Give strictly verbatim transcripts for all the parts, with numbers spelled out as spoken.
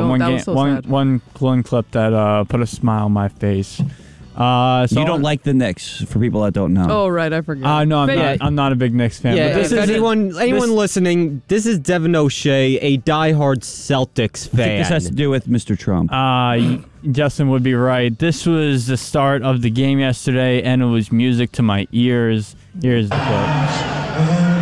one that game, was so one sad. one one clip that uh, put a smile on my face. Uh, so you don't like the Knicks, for people that don't know. Oh, right, I forgot. Uh, no, I'm Fake- not. I'm not a big Knicks fan. Yeah, but this this is anyone anyone this- listening. This is Devin O'Shea, a diehard Celtics I think fan. this has to do with Mister Trump. Uh, Justin would be right. This was the start of the game yesterday, and it was music to my ears. Here's the clip.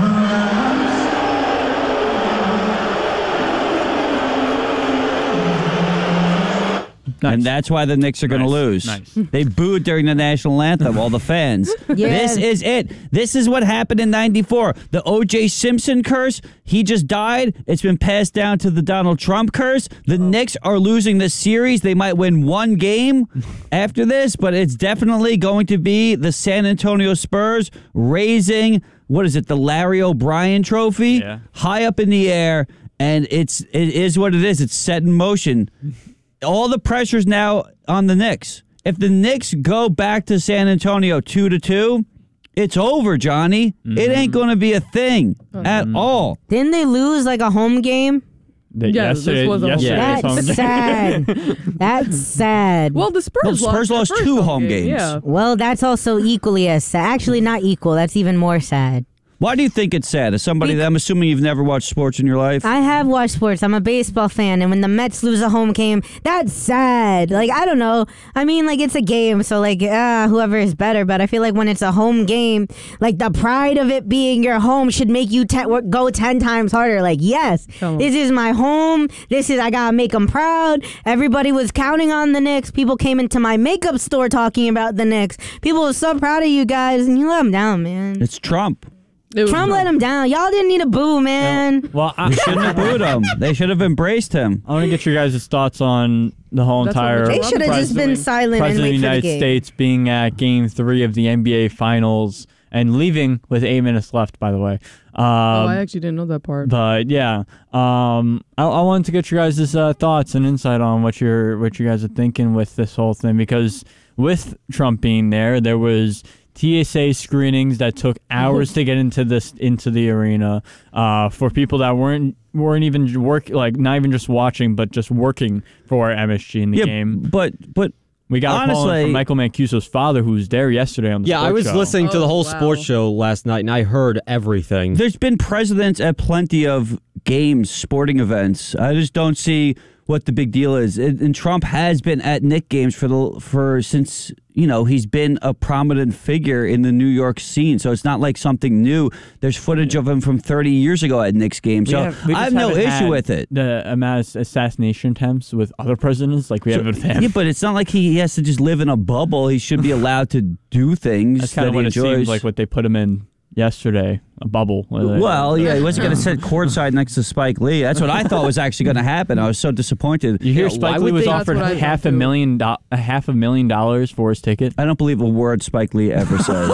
Nice. And that's why the Knicks are going to Nice. lose. Nice. They booed during the national anthem, all the fans. Yeah. This is it. This is what happened in ninety-four. The O J Simpson curse, he just died. It's been passed down to the Donald Trump curse. The Knicks are losing this series. They might win one game after this, but it's definitely going to be the San Antonio Spurs raising, what is it, the Larry O'Brien trophy? Yeah. High up in the air, and it's it is what it is. It's set in motion. All the pressure's now on the Knicks. If the Knicks go back to San Antonio two to two, it's over, Johnny. Mm-hmm. It ain't going to be a thing at all. Didn't they lose like a home game? The- Yeah, this yesterday, was a home yesterday's home That's game. sad. That's sad. Well, the Spurs, Well, the Spurs lost, lost the two first home game, games. Yeah. Well, that's also equally as sad. Actually, not equal. That's even more sad. Why do you think it's sad? As somebody that I'm assuming you've never watched sports in your life. I have watched sports. I'm a baseball fan, and when the Mets lose a home game, that's sad. Like, I don't know. I mean, like, it's a game, so, like, uh, whoever is better. But I feel like when it's a home game, like, the pride of it being your home should make you te- go ten times harder. Like, yes, Come on. this is my home. This is, I gotta make them proud. Everybody was counting on the Knicks. People came into my makeup store talking about the Knicks. People were so proud of you guys, and you let them down, man. It's Trump. It was Trump wrong. let him down. Y'all didn't need a boo, man. Well, I, They shouldn't have booed him. They should have embraced him. I want to get your guys' thoughts on the whole That's what entire we're They Trump should have just been president- silent and President of wait the for the United game. States being at Game Three of the N B A Finals and leaving with eight minutes left. By the way, um, Oh, I actually didn't know that part. but yeah, um, I, I wanted to get your guys' uh, thoughts and insight on what you're what you guys are thinking with this whole thing, because with Trump being there, there was T S A screenings that took hours to get into this into the arena uh, for people that weren't weren't even work like not even just watching, but just working for M S G in the Yeah, game. but but We got a call in honestly- from Michael Mancuso's father, who was there yesterday on the Yeah, I sports was show. listening to the Oh, whole wow. sports show last night, and I heard everything. there's been presidents at plenty of games, sporting events. I just don't see what the big deal is. And, and Trump has been at Knick games for the for since you know he's been a prominent figure in the New York scene. So it's not like something new. There's footage of him from thirty years ago at Knicks games. We So have- we I just have no haven't issue had with it. The amount of assassination attempts with other presidents, like we have with him. Yeah, but it's not like he has to just live in a bubble. He should be allowed to do things That's kind that of he what it enjoys. seemed like what they put him in yesterday, a bubble. Well, yeah, he wasn't going to sit courtside next to Spike Lee. That's what I thought was actually going to happen. I was so disappointed. You hear Yeah, Spike why Lee would was they- offered That's what I half thought, a too. million do- a half a million dollars for his ticket. I don't believe a word Spike Lee ever says.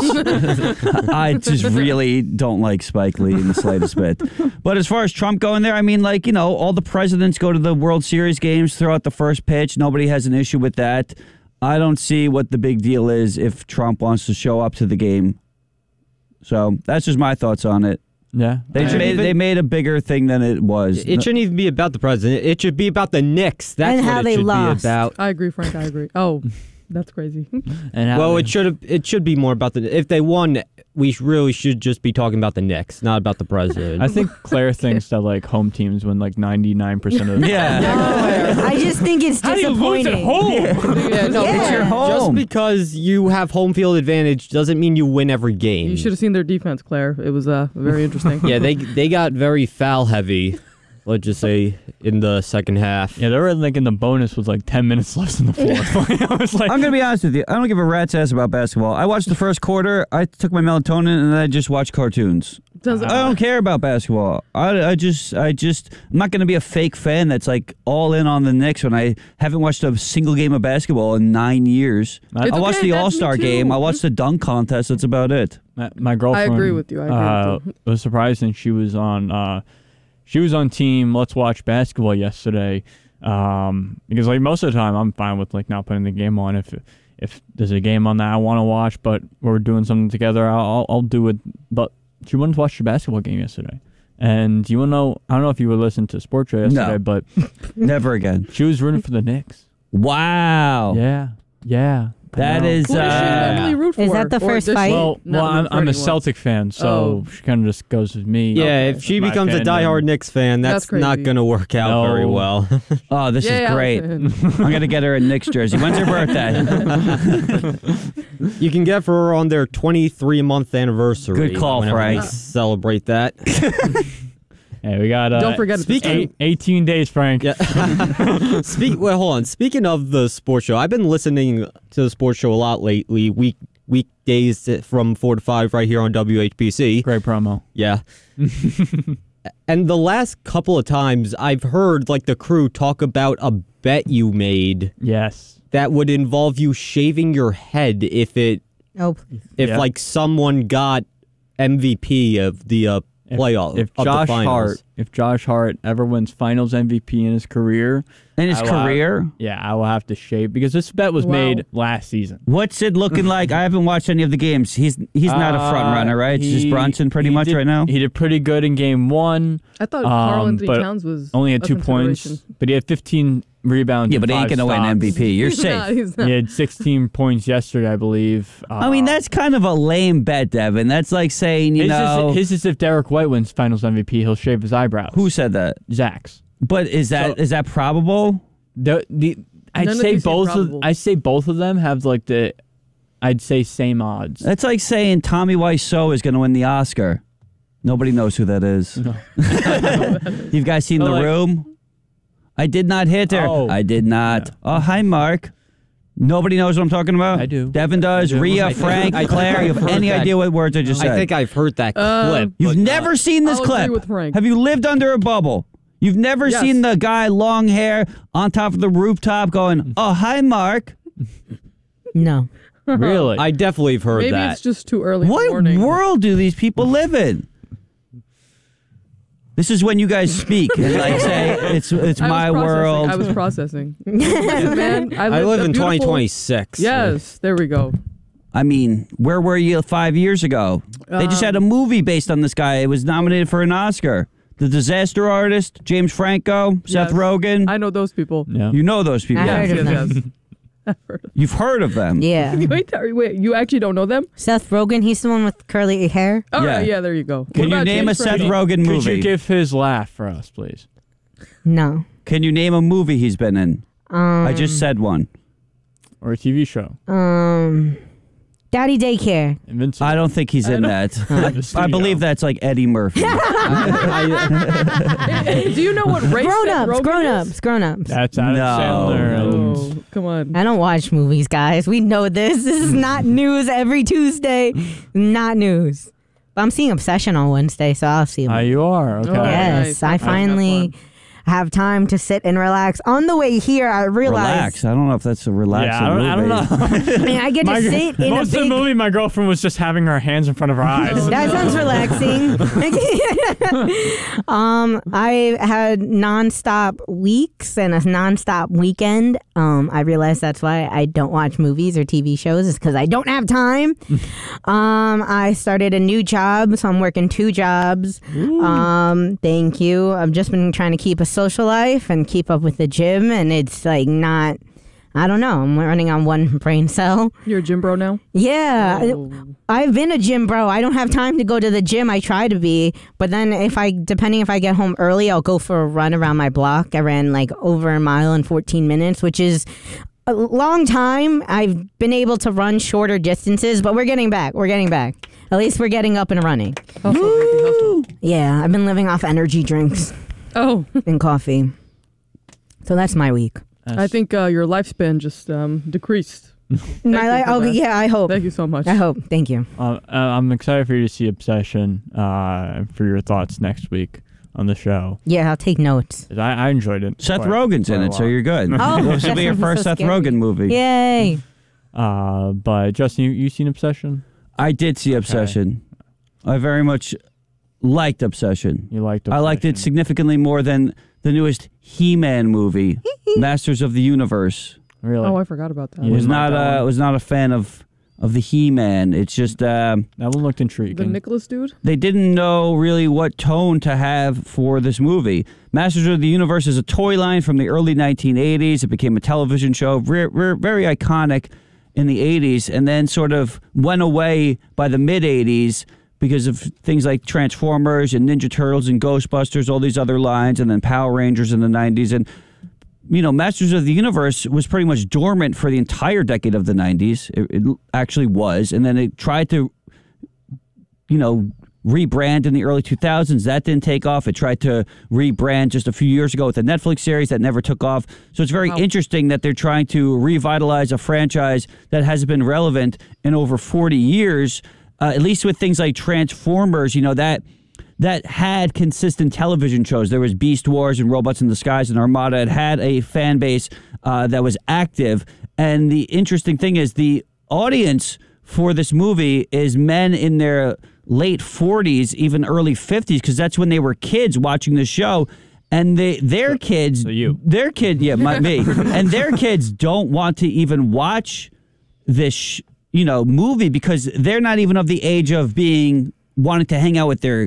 I just really don't like Spike Lee in the slightest bit. But as far as Trump going there, I mean, like, you know, all the presidents go to the World Series games, throw out the first pitch. Nobody has an issue with that. I don't see what the big deal is if Trump wants to show up to the game. So that's just my thoughts on it. Yeah, They, It shouldn't made, even- they made a bigger thing than it was. It shouldn't even be about the president. It should be about the Knicks. That's And what how it they should lost. be about. I agree, Frank. I agree. Oh, that's crazy. and how Well, they- it should have. It should be more about the. If they won, we really should just be talking about the Knicks, not about the president. I think Claire thinks that like home teams win like ninety-nine percent of the Yeah. I just think it's How do you lose disappointing. at home? yeah, no, Yeah. it's your home. Just because you have home field advantage doesn't mean you win every game. You should have seen their defense, Claire. It was uh, very interesting. Yeah, they they got very foul heavy. Let's just say in the second half. Yeah, they were like in the bonus with like ten minutes left in the fourth. I was like, I'm going to be honest with you. I don't give a rat's ass about basketball. I watched the first quarter. I took my melatonin and I just watched cartoons. Does it, I don't care about basketball. I, I just, I just, I'm not going to be a fake fan that's like all in on the Knicks when I haven't watched a single game of basketball in nine years. It's I watched okay, the that's me All Star too. game. I watched the dunk contest. That's about it. my, my girlfriend. I agree with you. I agree uh, with you. was surprised, and she was on. Uh, she was on team Let's Watch Basketball yesterday. Um, because like most of the time, I'm fine with like not putting the game on if if there's a game on that I want to watch, but we're doing something together. I'll I'll, I'll do it. But she wanted to watch the basketball game yesterday. And you want to know? I don't know if you would listen to Sports Show yesterday, No. but Never again. she was rooting for the Knicks. Wow. Yeah, yeah. I That know. is, Who does she uh, normally root for? Is that the Or first does she fight? Well, not well, root I'm, for I'm a anyone? Celtic fan, so Oh. she kind of just goes with me. Yeah, Okay. if she My becomes a fandom. diehard Knicks fan, that's, That's not crazy. going to work out No. very well. Oh, this Yeah, is great. Allison. I'm going to get her a Knicks jersey. When's her birthday? You can get for her on their twenty-three month anniversary. Good call, whenever Frank. we celebrate that. Hey, we got uh, Don't forget it's speaking- eight, eighteen days, Frank. Yeah. Speak. Well, hold on. Speaking of the sports show, I've been listening to the sports show a lot lately. Week weekdays from four to five, right here on W H B C. Great promo. Yeah. And the last couple of times, I've heard like the crew talk about a bet you made Yes. that would involve you shaving your head if it Oh, please. if Yeah. like someone got M V P of the uh, If, playoff. if of Josh the finals. Hart, if Josh Hart ever wins Finals M V P in his career, In his I will- career? yeah, I will have to shave because this bet was Wow. made last season. What's it looking like? I haven't watched any of the games. He's he's not a front Uh, runner, right? It's just he- Brunson pretty he much did- right now. He did pretty good in game one. I thought Um, Carl Anthony but Towns was Only had a two points, consideration. but he had fifteen rebounds. Yeah, and but he ain't five gonna win stocks. M V P. You're He's not, safe. he's not. He had sixteen points yesterday, I believe. I mean, Uh, that's kind of a lame bet, Devin. That's like saying, you his, know, is, his is if Derek White wins Finals M V P, he'll shave his eyebrows. who said that? Zach's? But is that is So- that probable? The, the I'd None of say these seem both. Of, probable. I say both of them have like the, I'd say same odds. That's like saying Tommy Wiseau is going to win the Oscar. Nobody knows who that is. No. You guys seen Oh, The like- Room? I did not hit her. Oh. I did not. Oh, hi, Mark. Nobody knows what I'm talking about? I do. Devin does. I do. Rhea, I think- Frank, I think Claire. You I've have heard any that. idea what words I just said? I think I've heard that Uh, clip. You've but, never uh, seen this I'll clip. agree with Frank. Have you lived under a bubble? You've never Yes. seen the guy, long hair, on top of the rooftop going, oh, hi, Mark. No. Really? I definitely have heard Maybe that. it's just too early in the What morning. world do these people live in? This is when you guys speak and like say it's it's I was my processing. world. I was processing. Man, I, I lived live a in beautiful- twenty twenty-six. Yes, there we go. I mean, where were you five years ago? They just had a movie based on this guy. It was nominated for an Oscar. The Disaster Artist, James Franco, Seth Yes. Rogen. I know those people. yeah. You know those people. I Yes, heard of yes, them. yes. I've heard of You've heard of them. Yeah. Wait, Terry, wait, you actually don't know them? Seth Rogen, he's the one with curly hair. All Yeah. right, yeah, there you go. Can What you about name a James Seth Franco? Rogen Could movie? you give his laugh for us, please? No. Can you name a movie he's been in? Um, I just said one. Or a T V show? Um, Daddy Daycare. Invincible. I don't think he's in that. The I studio. believe that's like Eddie Murphy. Do you know what race Grown Seth ups, Rogen grown is? ups, grown ups. That's Adam No. Sandler. And Oh, come on. I don't watch movies, guys. We know this. This is not news every Tuesday. Not news. But I'm seeing Obsession on Wednesday, so I'll see Ah, them. you are okay. Oh, yeah. Yes, Nice. I Have fun, have finally fun. have time to sit and relax. On the way here, I realized Relax. I don't know if that's a relaxing Yeah, I don't, I don't movie. know. I mean, I get to My- sit in a most of the big. movie, my girlfriend was just having her hands in front of her eyes. That sounds relaxing. um, I had nonstop weeks and a nonstop weekend. Um, I realized that's why I don't watch movies or T V shows, is because I don't have time. um, I started a new job, so I'm working two jobs. Um, thank you. I've just been trying to keep a social life and keep up with the gym, and it's like not. I don't know. I'm running on one brain cell. You're a gym bro now? Yeah. Oh. I've been a gym bro. I don't have time to go to the gym. I try to be, but then if I, depending if I get home early, I'll go for a run around my block. I ran like over a mile in fourteen minutes, which is a long time. I've been able to run shorter distances, but we're getting back. We're getting back. At least we're getting up and running. Hustle, baby, hustle. Yeah, I've been living off energy drinks Oh, and coffee. So that's my week. I think uh, your lifespan just um, decreased. My you li- for oh, that. yeah, I hope. Thank you so much. I hope. Thank you. Uh, uh, I'm excited for you to see Obsession. Uh, for your thoughts next week on the show. Yeah, I'll take notes. 'Cause I, I enjoyed it. Seth quite- Rogen's in quite a it, so lot. you're good. Oh, this will that be your sounds first so Seth scary. Rogen movie. Yay. Uh, but Justin, you, you seen Obsession? I did see Obsession. I very much liked Obsession. You liked? I liked it Obsession. significantly more than the newest He-Man movie, Masters of the Universe. Really? Oh, I forgot about that. You Was didn't like not that uh, one? was not a fan of of the He-Man. It's just um, That one looked The intriguing. Nicholas dude? they didn't know really what tone to have for this movie. Masters of the Universe is a toy line from the early nineteen eighties. It became a television show, re- re- very iconic in the eighties, and then sort of went away by the mid-eighties because of things like Transformers and Ninja Turtles and Ghostbusters, all these other lines, and then Power Rangers in the nineties. And, you know, Masters of the Universe was pretty much dormant for the entire decade of the nineties. It, it actually was. And then it tried to, you know, rebrand in the early two thousands. That didn't take off. It tried to rebrand just a few years ago with the Netflix series that never took off. So it's very Wow. interesting that they're trying to revitalize a franchise that hasn't been relevant in over forty years, uh, at least with things like Transformers, you know, that that had consistent television shows. There was Beast Wars and Robots in Disguise and Armada. It had a fan base uh, that was active. And the interesting thing is the audience for this movie is men in their late forties, even early fifties, because that's when they were kids watching the show. And they, their kids, so you. their kid, yeah, my, me, and their kids don't want to even watch this, sh- you know, movie because they're not even of the age of being wanting to hang out with their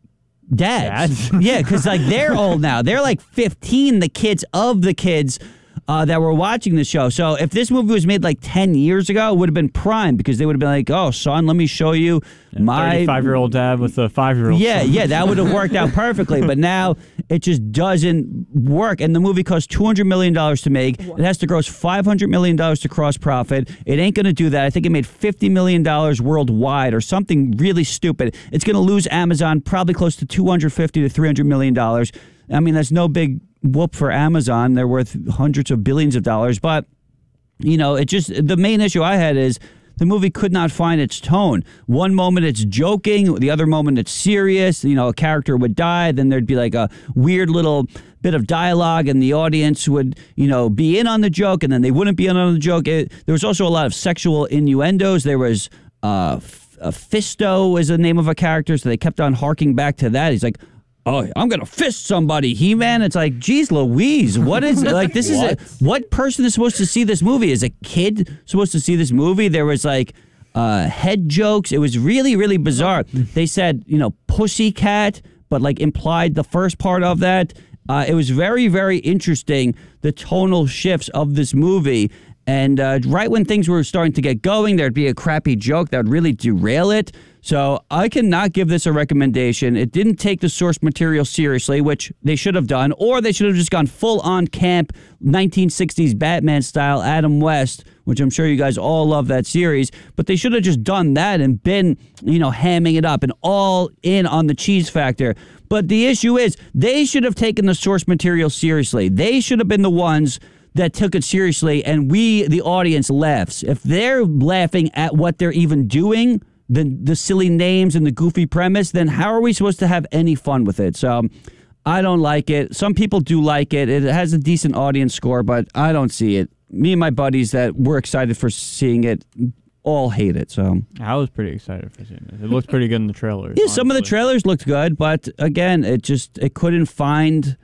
dads. Dads? Yeah, because like they're old now. They're like fifteen, the kids of the kids uh, that were watching the show. So if this movie was made like ten years ago, it would have been prime because they would have been like, oh, son, let me show you my thirty-five-year-old dad with a five-year-old. yeah, son. yeah, that would have worked out perfectly. But now it just doesn't work. And the movie cost two hundred million dollars to make. It has to gross five hundred million dollars to cross profit. It ain't going to do that. I think it made fifty million dollars worldwide or something really stupid. It's going to lose Amazon probably close to two hundred fifty to three hundred million dollars. I mean, that's no big whoop for Amazon. They're worth hundreds of billions of dollars. But, you know, it just, the main issue I had is the movie could not find its tone. One moment it's joking, the other moment it's serious. You know, a character would die, then there'd be like a weird little bit of dialogue, and the audience would, you know, be in on the joke, and then they wouldn't be in on the joke. It, there was also a lot of sexual innuendos. There was uh, F- uh, Fisto is the name of a character, so they kept on harking back to that. He's like, oh, I'm going to fist somebody, He-Man. It's like, geez Louise, what is, like, this is, a, what person is supposed to see this movie? Is a kid supposed to see this movie? There was, like, uh, head jokes. It was really, really bizarre. They said, you know, pussycat, but, like, implied the first part of that. Uh, it was very, very interesting, the tonal shifts of this movie. And uh, right when things were starting to get going, there'd be a crappy joke that would really derail it. So I cannot give this a recommendation. It didn't take the source material seriously, which they should have done, or they should have just gone full-on camp, nineteen sixties Batman style, Adam West, which I'm sure you guys all love that series, but they should have just done that and been, you know, hamming it up and all in on the cheese factor. But the issue is they should have taken the source material seriously. They should have been the ones that took it seriously, and we, the audience, laughs. If they're laughing at what they're even doing, the the silly names and the goofy premise, then how are we supposed to have any fun with it? So I don't like it. Some people do like it. It has a decent audience score, but I don't see it. Me and my buddies that were excited for seeing it all hate it. So I was pretty excited for seeing it. It looked pretty good in the trailers. yeah, some of the honestly. trailers looked good, but again, it just it couldn't find,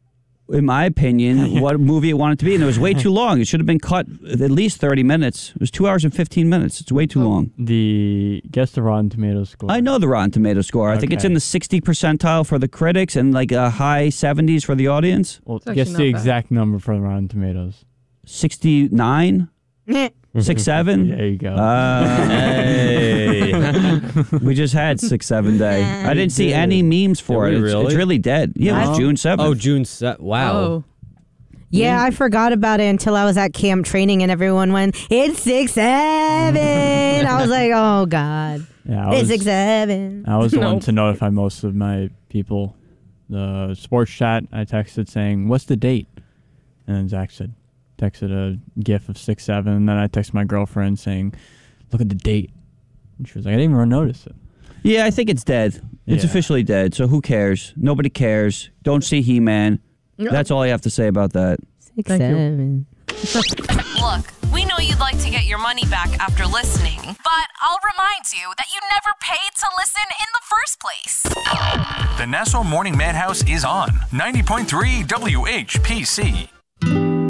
in my opinion, what movie it wanted to be. And it was way too long. It should have been cut at least thirty minutes. It was two hours and fifteen minutes. It's way too long. The guess the Rotten Tomatoes score. I know the Rotten Tomato score. I think it's Okay. in the sixty percentile for the critics and like a high seventies for the audience. Well, It's actually guess not the bad. exact number for the Rotten Tomatoes. sixty-nine? six seven? There you go. Uh, Hey. we just had six seven day. I didn't see did. any memes for Did it. we It's, it's really? really dead. Yeah, it was No. June seventh. Oh, June set. Wow. Oh. Yeah, I forgot about it until I was at camp training and everyone went, it's six seven. I was like, oh, God. yeah, I It's was, six seven. I was the one Nope. to notify most of my people. The sports chat, I texted saying, what's the date? And then Zach said, texted a gif of six seven. And then I texted my girlfriend saying, look at the date. And she was like, I didn't even notice it. Yeah, I think it's dead. It's Yeah. officially dead. So who cares? Nobody cares. Don't see He-Man. Yeah. That's all I have to say about that. Six Thank you. seven. Look, we know you'd like to get your money back after listening, but I'll remind you that you never paid to listen in the first place. The Nassau Morning Madhouse is on ninety point three W H P C.